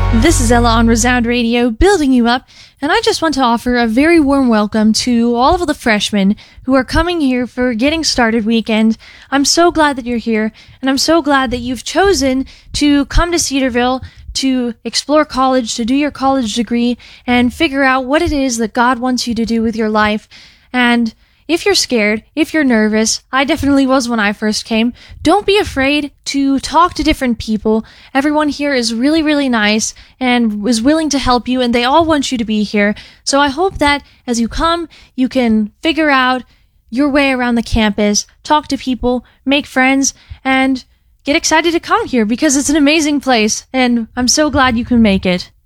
This is Ella on Resound Radio, building you up, and I just want to offer a very warm welcome to all of the freshmen who are coming here for Getting Started Weekend. I'm so glad that you're here, and I'm so glad that you've chosen to come to Cedarville to explore college, to do your college degree, and figure out what it is that God wants you to do with your life. And if you're scared, if you're nervous, I definitely was when I first came, don't be afraid to talk to different people. Everyone here is really, really nice and is willing to help you, and they all want you to be here. So I hope that as you come, you can figure out your way around the campus, talk to people, make friends, and get excited to come here because it's an amazing place, and I'm so glad you can make it.